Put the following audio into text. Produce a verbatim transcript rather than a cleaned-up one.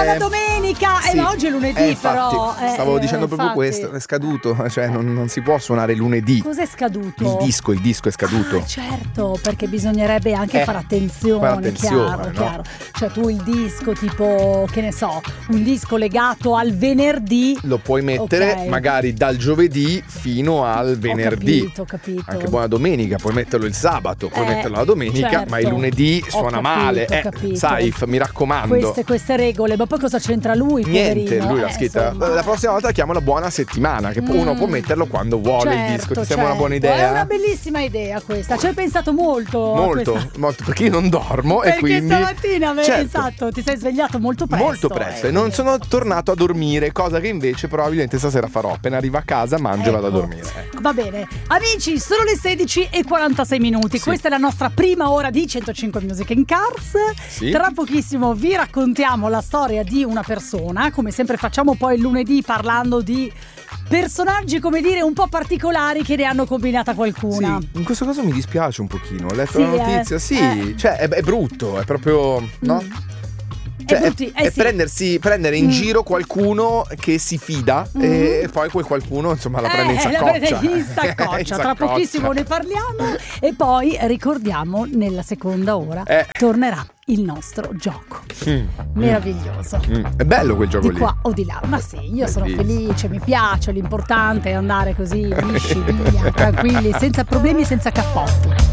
la domenica sì. E oggi è lunedì, eh, infatti, però eh, stavo eh, dicendo infatti. proprio questo, è scaduto, cioè non, non si può suonare lunedì. Cos'è scaduto? Il disco, il disco è scaduto. Ah, certo, perché bisognerebbe anche eh, fare attenzione, fare attenzione, chiaro, no? chiaro. Cioè tu il disco tipo, che ne so, un disco legato al venerdì lo puoi mettere okay. magari dal giovedì fino al venerdì. Ho capito, ho capito. Anche buona domenica, puoi metterlo il sabato, puoi eh, metterlo la domenica, certo. ma il lunedì Ho suona capito, male. Ho Eh, capito. Saif, mi raccomando. Queste, queste regole, ma poi cosa c'entra lui? Niente, poverino? lui l'ha eh, scritta. insomma. La prossima volta la chiamo la buona settimana, che Mm. uno può metterlo quando vuole certo, il disco. Ti certo. sembra una buona idea? È una bellissima idea questa. Ci hai pensato molto. Molto, questa... molto, perché io non dormo perché e quindi stamattina avevi certo. esatto, ti sei svegliato molto presto. Molto presto eh, e non sono tornato a dormire, cosa che invece probabilmente stasera farò. Appena arrivo a casa mangio ecco. e vado a dormire. Ecco. Va bene, amici, sono le sedici e quarantasei minuti. Sì. Questa è la nostra prima ora di centocinque Music in Cars. Sì. Tra pochissimo vi raccontiamo la storia di una persona, come sempre facciamo poi il lunedì parlando di personaggi, come dire, un po' particolari che ne hanno combinata qualcuna. Sì, in questo caso mi dispiace un pochino. Ho letto Sì, la notizia, eh, sì, eh. cioè è, è brutto, è proprio, no? Mm. Cioè, È brutti, è, eh è sì. prendersi, prendere in Mm. giro qualcuno che si fida Mm. e poi quel qualcuno insomma la prende in Eh, la saccoccia. prende in In saccoccia. Tra saccoccia. pochissimo ne parliamo. E poi ricordiamo, nella seconda ora Eh. tornerà il nostro gioco. Mm. Meraviglioso. Mm. È bello quel gioco Di lì. qua o di là. Ma sì, io sono Bellissimo. felice, mi piace. L'importante è andare così lisci, via, tranquilli, senza problemi, senza cappotti.